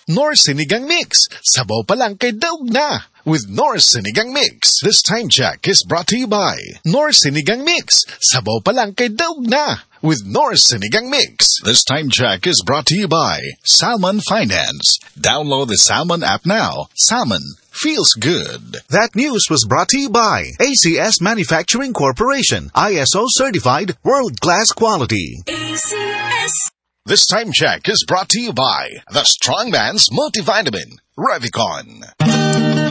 Nor Sinigang Mix. Sabaw pa lang kay daog na. With Nor Sinigang Mix. This time check is brought to you by Nor Sinigang Mix. Sabaw pa lang kay daog na. With Nor Sinigang Mix. This time check is brought to you by Salmon Finance. Download the Salmon app now. Salmon feels good. That news was brought to you by ACS Manufacturing Corporation. ISO certified world-class quality. ACS. This time check is brought to you by the Strongman's Multivitamin, Revicon.